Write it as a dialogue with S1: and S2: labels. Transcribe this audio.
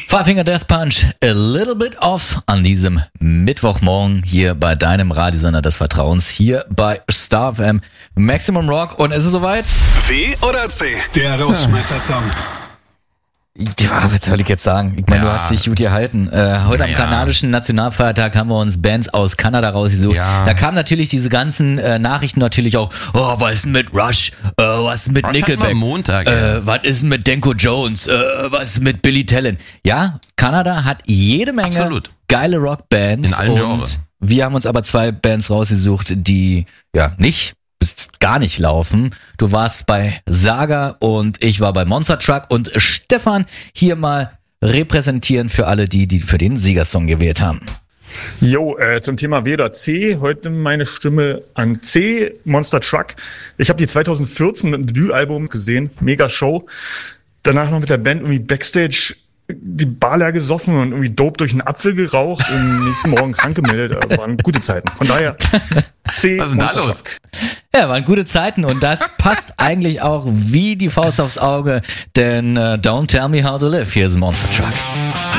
S1: Five Finger Death Punch, a little bit off an diesem Mittwochmorgen hier bei deinem Radiosender des Vertrauens, hier bei Star FM Maximum Rock. Und ist es soweit?
S2: W oder C? Der Rausschmeißer-Song.
S1: Ja, was soll ich jetzt sagen? Ich meine, du hast dich gut gehalten. Heute am kanadischen Nationalfeiertag haben wir uns Bands aus Kanada rausgesucht. Ja. Da kamen natürlich diese ganzen Nachrichten natürlich auch, was ist denn mit Rush? Was ist mit
S3: Rush
S1: Nickelback?
S3: Montag,
S1: was ist denn mit Denko Jones? Was ist mit Billy Talent? Ja, Kanada hat jede Menge geile Rockbands.
S3: In allen Genres.
S1: Wir haben uns aber zwei Bands rausgesucht, die nicht bis gar nicht laufen. Du warst bei Saga und ich war bei Monster Truck und Stefan hier mal repräsentieren für alle die für den Siegersong gewählt haben.
S4: Jo, zum Thema W oder C, heute meine Stimme an C, Monster Truck. Ich habe die 2014 mit dem Debütalbum gesehen, mega Show. Danach noch mit der Band irgendwie Backstage die Bar leer gesoffen und irgendwie Dope durch einen Apfel geraucht und nächsten Morgen krank gemeldet. Waren gute Zeiten. Von daher C,
S3: was ist denn da los?
S1: Ja, waren gute Zeiten und das passt eigentlich auch wie die Faust aufs Auge, denn Don't Tell Me How to Live, hier ist Monster Truck.